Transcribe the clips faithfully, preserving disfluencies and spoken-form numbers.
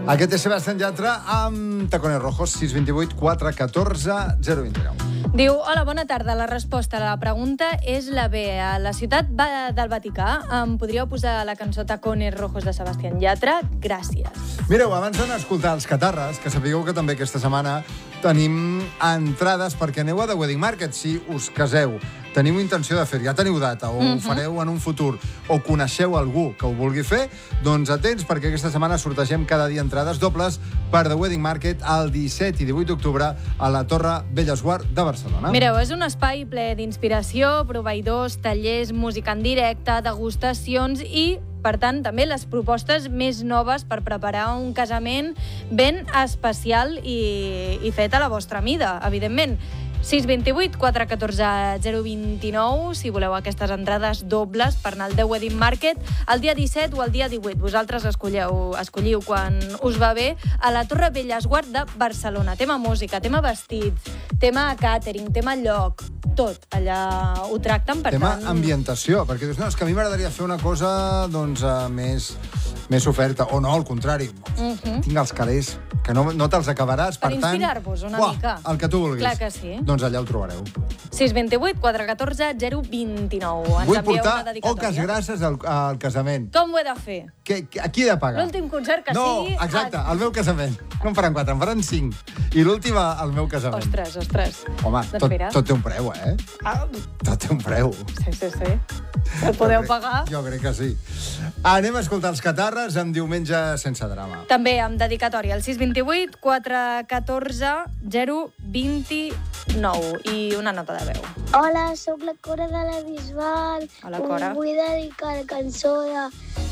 Aquest és Sebastián Yatra amb Tacones Rojos, sis dos vuit, quatre un quatre, zero dos nou. Diu, hola, bona tarda. La resposta a la pregunta és la B. A la ciutat del Vaticà em podríeu posar la cançó Tacones Rojos de Sebastián Yatra? Gràcies. Mireu, abans d'anar a escoltar els Catarres, que sapigueu que també aquesta setmana tenim entrades perquè aneu a The Wedding Market, si us caseu. Teniu intenció de fer, ja teniu data, o ho fareu en un futur, o coneixeu algú que ho vulgui fer, doncs atents, perquè aquesta setmana sortegem cada dia entrades dobles per The Wedding Market el disset i divuit d'octubre a la Torre Bellesguard de Barcelona. Mireu, és un espai ple d'inspiració, proveïdors, tallers, música en directe, degustacions i, per tant, també les propostes més noves per preparar un casament ben especial i, i fet a la vostra mida, evidentment. sis dos vuit, quatre un quatre, zero dos nou, si voleu aquestes entrades dobles per anar al The Wedding Market el dia disset o el dia divuit. Vosaltres escolleu, escolliu quan us va bé a la Torre Bellesguard de Barcelona. Tema música, tema vestits, tema catering, tema lloc, tot. Allà ho tracten, per tema tant... Tema ambientació, perquè dius, no, és que a mi m'agradaria fer una cosa doncs, uh, més, més oferta, o no, al contrari. Uh -huh. Tinc els calés, que no, no te'ls acabaràs, per, per tant... inspirar-vos una uah, mica. El que tu vulguis. Clar que sí. Doncs allà ho trobareu. sis dos vuit, quatre un quatre, zero dos nou. Ens Vull envieu portar una dedicatòria. oques grasses al, al casament. Com ho he de fer? Que, que, a qui he de pagar? L'últim concert que no, sigui... No, exacte, el meu casament. No en faran quatre, en faran cinc. I l'últim al meu casament. Ostres, ostres. Home, doncs tot, mira. tot té un preu, eh? Ah. Tot té un preu. Sí, sí, sí. El podeu jo crec, pagar? Jo crec que sí. Anem a escoltar els Catarres en Diumenge sense drama. També amb dedicatòria al sis dos vuit, quatre un quatre, zero dos nou i una nota de veu. Hola, sóc la Cora de la Bisbal. Hola, Cora. Us vull dedicar la cançó de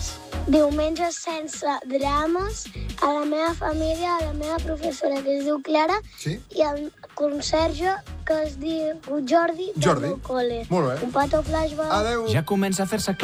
Diumenge sense drames a la meva família, a la meva professora, que es diu Clara, sí? i al conserge, que es diu Jordi, Jordi. del meu col·le. Molt bé. Un petó flashback. Adéu. Ja comença a fer-se clar.